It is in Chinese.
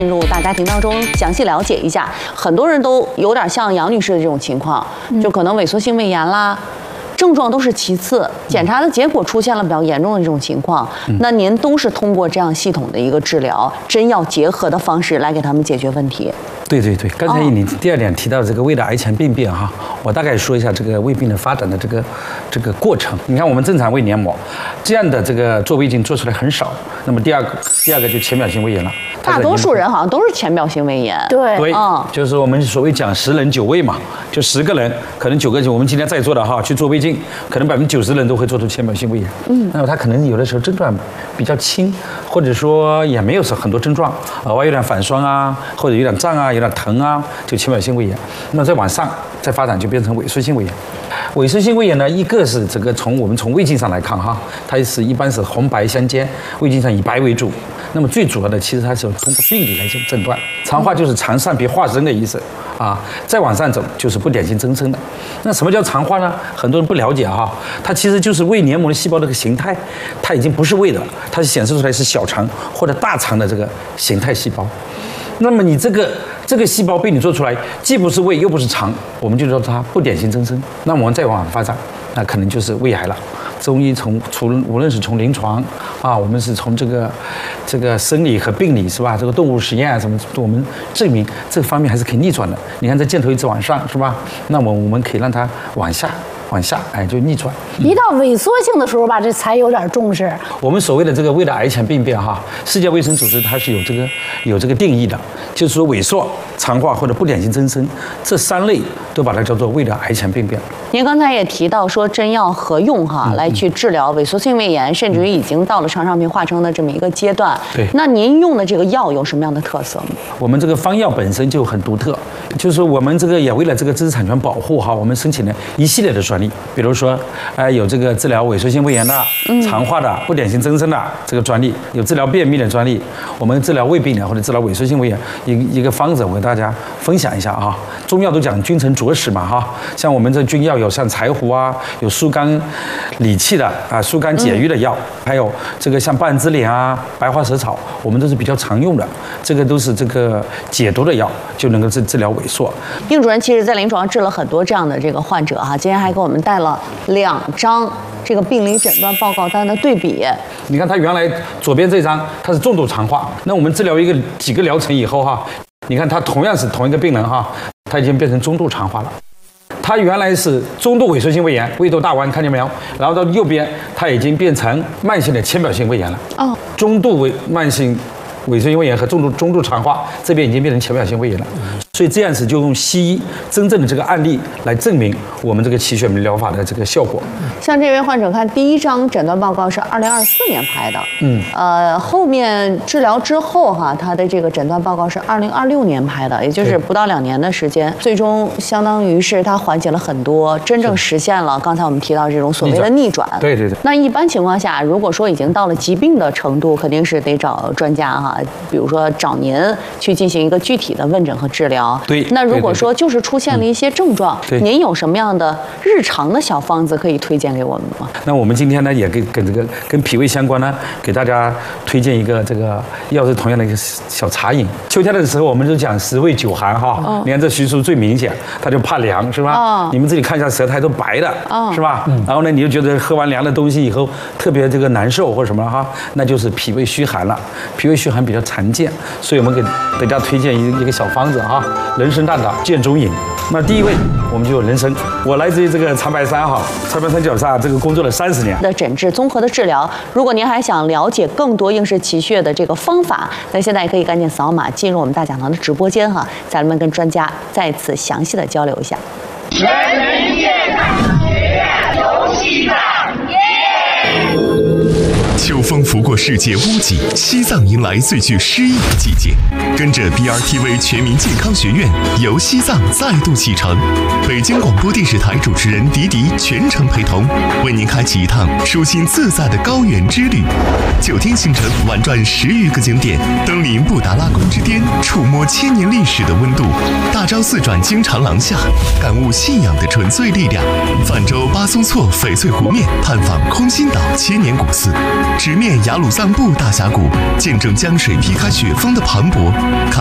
进入大家庭当中详细了解一下，很多人都有点像杨女士的这种情况，就可能萎缩性胃炎啦。症状都是其次，检查的结果出现了比较严重的这种情况，那您都是通过这样系统的一个治疗，真药结合的方式来给他们解决问题。 对，刚才你第二点提到这个胃的癌前病变哈，我大概说一下这个胃病的发展的这个过程。你看我们正常胃黏膜这样的这个做胃镜做出来很少，那么第二个就浅表性胃炎了。 大多数人好像都是浅表性胃炎。 对， 就是我们所谓讲10人9胃嘛，就10个人可能9个，我们今天在座的哈去做胃镜，可能90%人都会做出浅表性胃炎。那么他可能有的时候症状比较轻，或者说也没有很多症状，额外有点反酸啊，或者有点胀啊，有点疼啊，就浅表性胃炎。那么再往上再发展就变成萎缩性胃炎。萎缩性胃炎呢，一个是这个我们从胃镜上来看哈，它一般是红白相间，胃镜上以白为主。那么最主要的其实它是通过病理来诊断，常化就是肠上皮化生的意思啊，再往上走就是不典型增生的。那什么叫常化呢？很多人不了解哈，它其实就是胃黏膜的细胞的这个形态，它已经不是胃的了，它是显示出来是小肠或者大肠的这个形态细胞。那么你这个细胞被你做出来，既不是胃又不是肠，我们就说它不典型增生。那我们再往发展，那可能就是胃癌了。中医无论是从临床啊，我们是从这个生理和病理是吧？这个动物实验啊什么，我们证明这方面还是可以逆转的。你看这箭头一直往上是吧？那么我们可以让它往下，哎，就逆转。 一到萎缩性的时候吧，这才有点重视。 我们所谓的这个胃的癌前病变哈，世界卫生组织它是有这个定义的，就是说萎缩、常化或者不典型增生这3类都把它叫做胃的癌前病变。 您刚才也提到说真药合用哈，来去治疗萎缩性胃炎，甚至于已经到了肠上皮化生的这么一个阶段。 对， 那您用的这个药有什么样的特色吗？ 我们这个方药本身就很独特，就是我们这个也为了这个知识产权保护哈，我们申请了一系列的专利，比如说，有这个治疗萎缩性胃炎的、常化的、不典型增生的这个专利，有治疗便秘的专利，我们治疗胃病的或者治疗萎缩性胃炎一个方子，我给大家分享一下啊。中药都讲君臣佐使嘛哈，像我们这君药有像柴胡啊，有疏肝理气的啊，疏肝解郁的药，还有这个像半枝莲啊、白花蛇草，我们都是比较常用的，这个都是这个解毒的药，就能够治疗萎缩。 丁主任其实在临床治了很多这样的这个患者哈，今天还给我们带了2张这个病理诊断报告单的对比。 你看他原来左边这张它是重度常化，那我们治疗几个疗程以后哈，你看他同样是同一个病人哈，他已经变成中度常化了。他原来是中度萎缩性胃炎，胃窦大弯，看见没有？然后到右边，他已经变成慢性的浅表性胃炎了。中度慢性萎缩性胃炎和中度常化，这边已经变成浅表性胃炎了。所以这样子就用西医真正的这个案例来证明我们这个奇血疗法的这个效果。 像这位患者看第1张诊断报告是2024年拍的，后面治疗之后哈，他的这个诊断报告是2026年拍的，也就是不到2年的时间，最终相当于是他缓解了很多，真正实现了刚才我们提到这种所谓的逆转。 对。 那一般情况下，如果说已经到了疾病的程度，肯定是得找专家哈，比如说找您去进行一个具体的问诊和治疗。 对。 那如果说就是出现了一些症状，您有什么样的日常的小方子可以推荐给我们吗？ 那我们今天呢也跟脾胃相关呢，给大家推荐一个这个药是同样的一个小茶饮。秋天的时候我们都讲10味9寒哈，你看这徐叔最明显，他就怕凉是吧？你们自己看一下舌苔都白的，是吧？然后呢你就觉得喝完凉的东西以后特别这个难受或者什么哈，那就是脾胃虚寒了。脾胃虚寒比较常见，所以我们给大家推荐一个小方子哈，人参蛋打健中饮。那第1位我们就有人参，我来自于这个长白山哈，长白山脚下这个工作了30年的诊治综合的治疗。如果您还想了解更多应氏奇穴的这个方法，那现在可以赶紧扫码进入我们大讲堂的直播间哈，咱们跟专家再次详细的交流一下。 全人健康学院游戏上。 秋风拂过世界屋脊，西藏迎来最具诗意的季节。跟着 BRTV 全民健康学院游西藏再度启程，北京广播电视台主持人迪迪全程陪同，为您开启一趟舒心自在的高原之旅。9天行程，玩转10余个景点，登临布达拉宫之巅，触摸千年历史的温度；大昭寺转经长廊下，感悟信仰的纯粹力量；泛舟巴松措翡翠湖面，探访空心岛千年古寺；直面雅鲁藏布大峡谷，见证江水劈开雪峰的磅礴；